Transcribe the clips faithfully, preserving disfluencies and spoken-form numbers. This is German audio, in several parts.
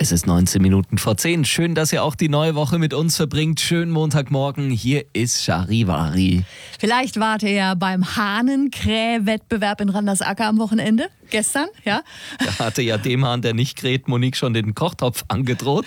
Es ist neunzehn Minuten vor zehn. Schön, dass ihr auch die neue Woche mit uns verbringt. Schönen Montagmorgen. Hier ist Charivari. Vielleicht wart ihr ja beim Hahnenkräh-Wettbewerb in Randersacker am Wochenende. Gestern, ja? Da hatte ja dem Hahn, der nicht kräht, Monique schon den Kochtopf angedroht.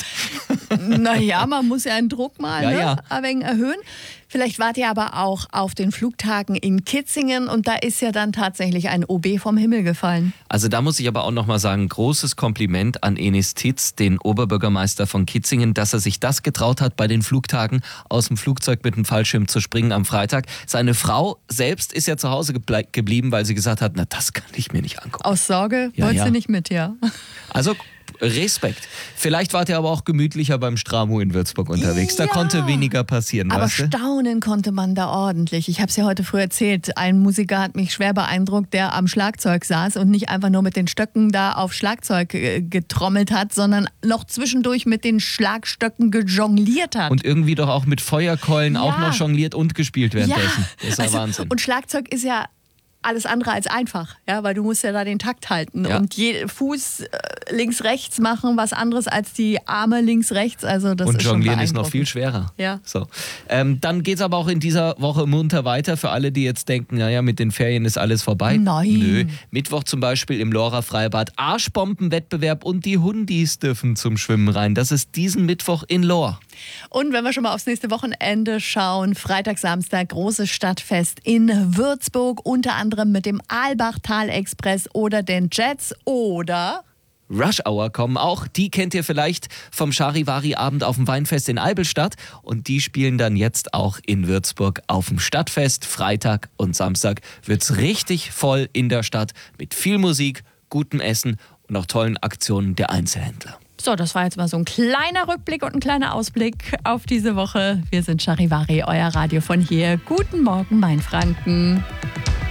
Naja, man muss ja einen Druck mal Ja, ne, ja. ein wenig erhöhen. Vielleicht wart ihr aber auch auf den Flugtagen in Kitzingen und da ist ja dann tatsächlich ein O B vom Himmel gefallen. Also da muss ich aber auch noch mal sagen, großes Kompliment an Enis Titz, den Oberbürgermeister von Kitzingen, dass er sich das getraut hat, bei den Flugtagen aus dem Flugzeug mit dem Fallschirm zu springen am Freitag. Seine Frau selbst ist ja zu Hause geble- geblieben, weil sie gesagt hat, na das kann ich mir nicht angucken. Aus Sorge Ja, wollt ja. sie nicht mit, ja. Also Respekt. Vielleicht wart ihr aber auch gemütlicher beim Stramo in Würzburg unterwegs. Da Ja. konnte weniger passieren, Aber weißt du? staunen konnte man da ordentlich. Ich habe es ja heute früh erzählt. Ein Musiker hat mich schwer beeindruckt, der am Schlagzeug saß und nicht einfach nur mit den Stöcken da auf Schlagzeug äh, getrommelt hat, sondern noch zwischendurch mit den Schlagstöcken gejongliert hat. Und irgendwie doch auch mit Feuerkeulen Ja. auch noch jongliert und gespielt währenddessen. ja, Das ist ja also, Wahnsinn. Und Schlagzeug ist ja alles andere als einfach, ja, weil du musst ja da den Takt halten Ja. und je, Fuß äh, links rechts machen, was anderes als die Arme links rechts, also das Und ist schon Jonglieren ist noch beeindruckend. viel schwerer. Ja. So. Ähm, dann geht es aber auch in dieser Woche munter weiter für alle, die jetzt denken, naja, mit den Ferien ist alles vorbei. Nein. Nö. Mittwoch zum Beispiel im Lora Freibad Arschbombenwettbewerb und die Hundis dürfen zum Schwimmen rein. Das ist diesen Mittwoch in Lohr. Und wenn wir schon mal aufs nächste Wochenende schauen, Freitag, Samstag, großes Stadtfest in Würzburg, unter anderem mit dem Aalbachtal-Express oder den Jets oder... Rush Hour kommen auch. Die kennt ihr vielleicht vom Charivari-Abend auf dem Weinfest in Albelstadt. Und die spielen dann jetzt auch in Würzburg auf dem Stadtfest. Freitag und Samstag wird's richtig voll in der Stadt mit viel Musik, gutem Essen und auch tollen Aktionen der Einzelhändler. So, das war jetzt mal so ein kleiner Rückblick und ein kleiner Ausblick auf diese Woche. Wir sind Charivari, euer Radio von hier. Guten Morgen, Mainfranken.